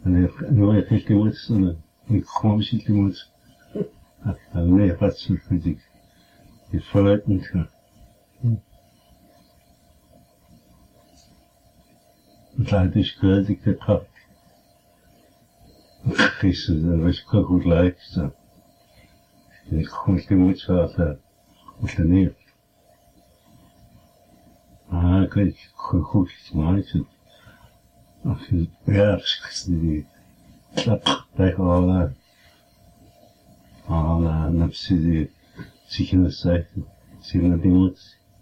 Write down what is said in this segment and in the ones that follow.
Nu er helt imod sådan en kromsild imod. Og nu er jeg ret selvfølgelig. Det forlader den til. Og det skrevet ikke det kraft. Det er vist godt godt like, så det kommer til modsat og ned. Kan ikke huske meget til. Og jeg skal det der على نفسي سكين السايف سكين ديموت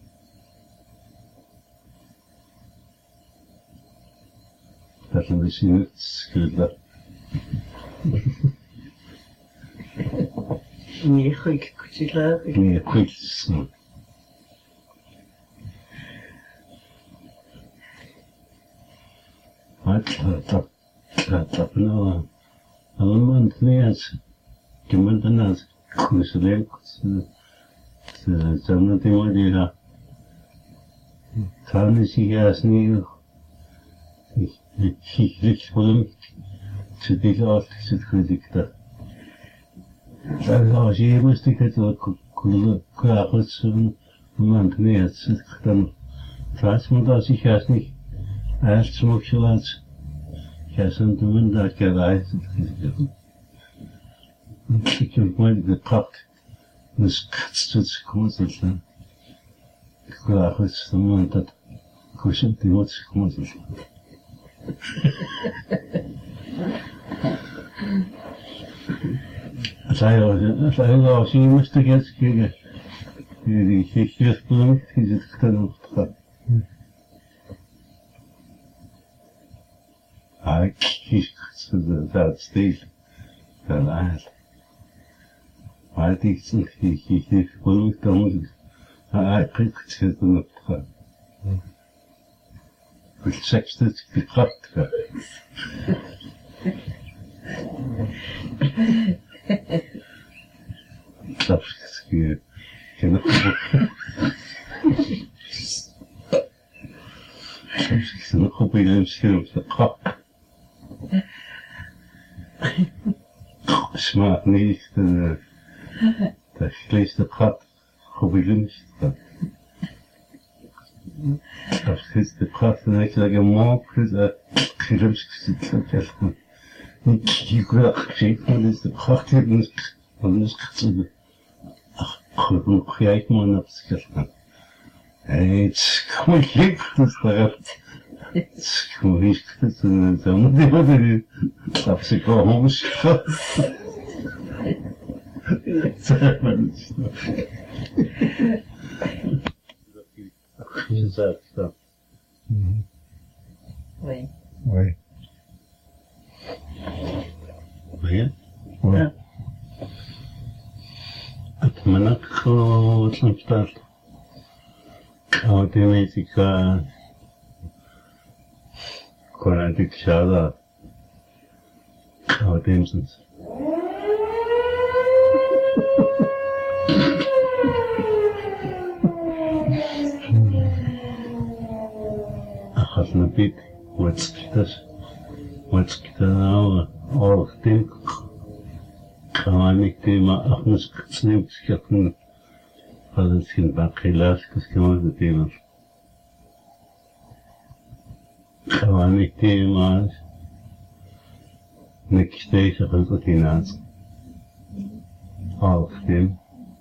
لكن بسيط سكيلا ميخيك كتير ميخيك طبنا لما انتنيات كملت الناس مسلين سنتي مديها ثاني سياسني هيك بقول تديك أصل تدخلك ده لا شيء مستكت كل آخر سن ما انتنيات تدخلن ثلاث مدة سياسني أشت مكشلات كاسنت من ذاك كذا Ik heb mooi gepakt. Dus het is goed zo. Ik wil goed doen dat kussen die moet goed zo. Zij als je moest de geld krijgen. Die geeft bloem, die zit dan op. Ik kies dat stil. Dat عادي يقولوا كم عقيق تهدم الطفل بالسكتة في قطة صفت كنخب إلى مسكين وثقة اسمعني تشليش تقط خبيلمش تشليش تقط نايك لقى موك خيرمش كسيت يقول أخشيك ماليس تقط ماليس كسيت خلقنا خيايك ما نفسك كم يك تستغرب كم يك تستغرب زمان دي تفسك وهمش Oui. Oui. Oui. Oui. أتمنى تنفتح أوتوماتيك كون عندك شهادة أو تيمسنس أخذنا بيت واتسكتنا أورختين قوانيك ما أخنس كتسنيم كتكتن هذا سين باقي لاس كتكمان ديما قوانيك ما نكتيش خلقتي ناس أورختين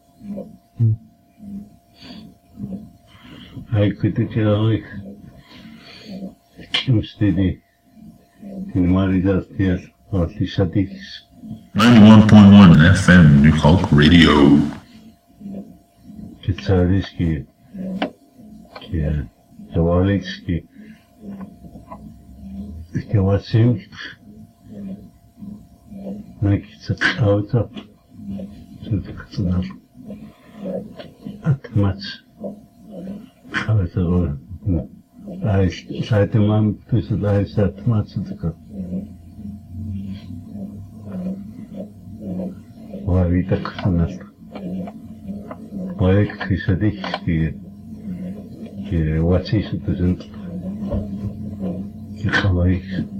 هاي كنت كذلك مستدي في الماري داستير أرتي شديكس 91.1 FM New Hulk Radio. كتساليسكي كي جواليكسكي كواسيم نكتت أوتا تتكتنار أتمت حاولت ساعتي ما بتوصل هاي ساعت ما تصدق وعيدك سنة وعيك في صديق كي واتسي ستزنت كي خلايك